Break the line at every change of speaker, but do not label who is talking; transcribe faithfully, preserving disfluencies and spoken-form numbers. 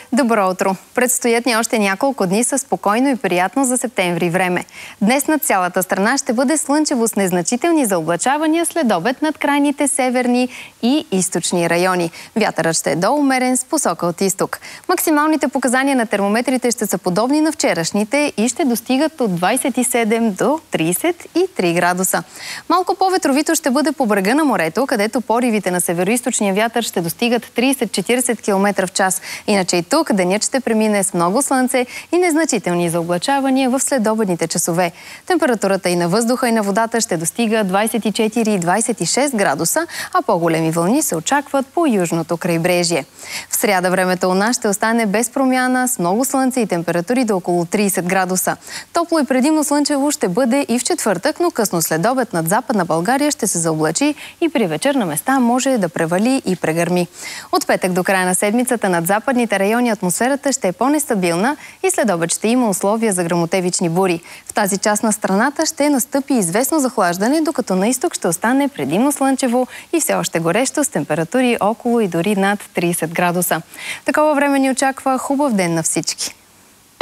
Добро утро! Предстоят ни още няколко дни със спокойно и приятно за септември време. Днес над цялата страна ще бъде слънчево с незначителни заоблачавания, след обед над крайните северни и източни райони. Вятърът ще е доумерен с посока от изток. Максималните показания на термометрите ще са подобни на вчерашните и ще достигат от двадесет и седем до тридесет и три градуса. Малко по-ветровито ще бъде по брега на морето, където поривите на североизточния вятър ще достигат тридесет до четиридесет километра в час. Иначе и тук денят ще премине с много слънце и незначителни заоблачавания в следобедните часове. Температурата и на въздуха, и на водата ще достига двадесет и четири и двадесет и шест градуса, а по-големи вълни се очакват по южното крайбрежие. В сряда времето у нас ще остане без промяна, с много слънце и температури до около тридесет градуса. Топло и предимно слънчево ще бъде и в четвъртък, но късно следобед над Западна България ще се заоблачи и при вечер на места може да превали и прегърми. От петък до края на седмицата над западните райони атмосферата ще е по-нестабилна и следобед ще има условия за гръмотевични бури. В тази част на страната ще настъпи известно захлаждане, докато на изток ще остане предимно слънчево и все още горещо с температури около и дори над тридесет градуса. Такова време ни очаква хубав ден на всички.